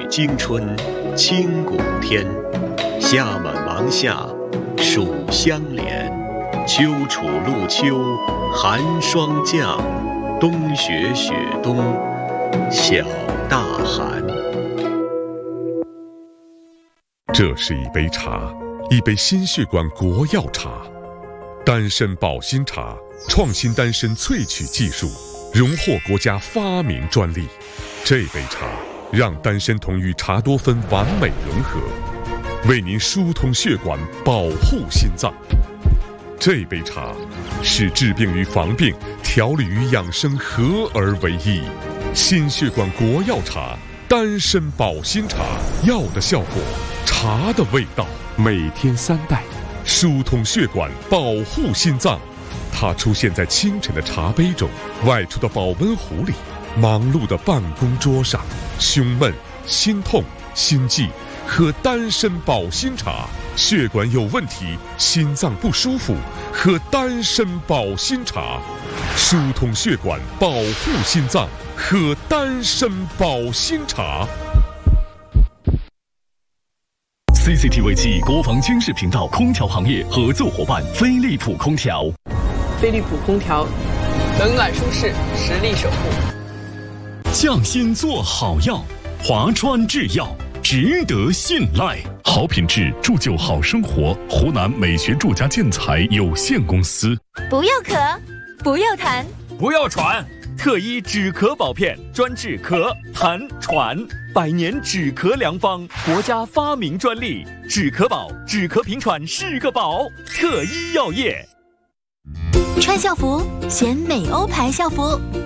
经春，清谷天。夏满芒夏，暑相连。秋处露秋，寒霜降。冬雪雪冬，小大寒。 这是一杯茶，一杯心血管国药茶。丹参保心茶创新丹参萃取技术，荣获国家发明专利。这杯茶让丹参酮与茶多酚完美融合，为您疏通血管，保护心脏。这杯茶是治病与防病、调理与养生合而为一。心血管国药茶，丹参保心茶，药的效果，茶的味道。每天3袋，疏通血管，保护心脏。它出现在清晨的茶杯中，外出的保温壶里，忙碌的办公桌上。胸闷、心痛、心悸，喝丹参保心茶。血管有问题，心脏不舒服，喝丹参保心茶。疏通血管，保护心脏，喝丹参保心茶。 CCTV 暨国防军事频道空调行业合作伙伴飞利浦空调。 飞利浦空调，冷暖舒适，实力守护。 匠心做好药，华川制药，值得信赖。好品质铸就好生活，湖南美学住家建材有限公司。 不要咳，不要痰， 不要喘，特医止咳保片，专治咳、痰、喘，100年止咳良方，国家发明专利。止咳宝，止咳平喘是个宝。特医药业。 穿校服选美欧牌校服。